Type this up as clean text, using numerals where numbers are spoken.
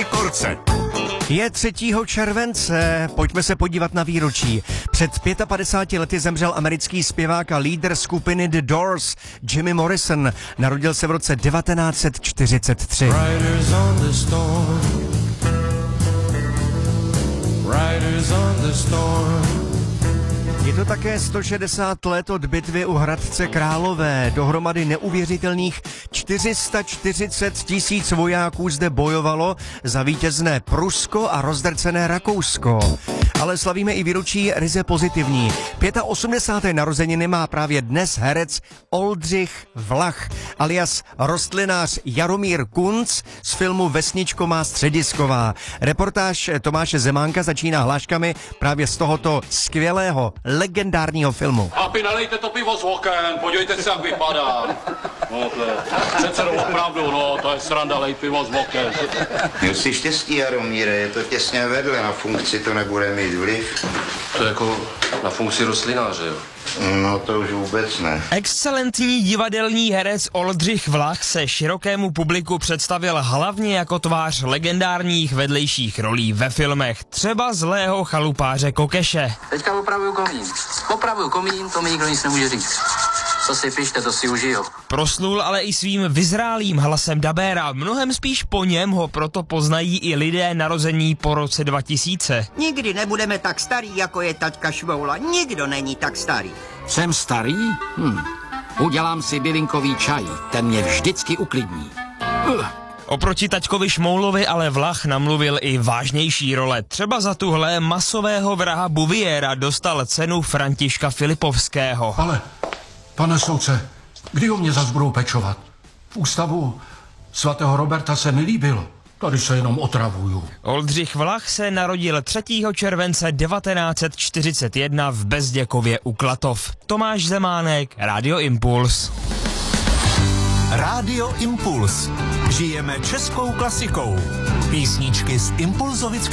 Sikorce. Je 3. července, pojďme se podívat na výročí. Před 55 lety zemřel americký zpěvák a lídr skupiny The Doors, Jimmy Morrison. Narodil se v roce 1943. Riders on the storm. Riders on the storm. Je to také 160 let od bitvy u Hradce Králové. Dohromady neuvěřitelných 440 000 vojáků zde bojovalo za vítězné Prusko a rozdrcené Rakousko. Ale slavíme i výročí ryze pozitivní. 85. narozeniny má právě dnes herec Oldřich Vlach, alias rostlinář Jaromír Kunc z filmu Vesničko má středisková. Reportáž Tomáše Zemánka začíná hláškami právě z tohoto skvělého, legendárního filmu. Chlapi, nalejte to pivo z oken, podívejte se, jak vypadá. No, přece opravdu, no, to je sranda, lej pivo z oken. Měl jsi štěstí, Jaromíre, je to těsně vedle, na funkci to nebude mít vliv. To je jako na funkci rostlináře, jo. No to už vůbec ne. Excelentní divadelní herec Oldřich Vlach se širokému publiku představil hlavně jako tvář legendárních vedlejších rolí ve filmech, třeba Zlého chalupáře Kokeše. Teďka opravuju komín, to mi nikdo nic nemůže říct. Co si pište, to si užiju. Proslul ale i svým vyzrálým hlasem dabéra. Mnohem spíš po něm ho proto poznají i lidé narození po roce 2000. Nikdy nebudeme tak starý, jako je taťka Švoula. Nikdo není tak starý. Jsem starý? Udělám si bylinkový čaj, ten mě vždycky uklidní. Oproti taťkovi Šmoulovi ale Vlach namluvil i vážnější role. Třeba za tuhle masového vraha Bouviera dostal cenu Františka Filipovského. Ale, pane soudce, kdy o mě zas budou pečovat? V ústavu svatého Roberta se mi líbilo. Tady se jenom otravuju. Oldřich Vlach se narodil 3. července 1941 v Bezděkově u Klatov. Tomáš Zemánek, Radio Impuls. Rádio Impuls. Žijeme českou klasikou. Písničky z Impulzovic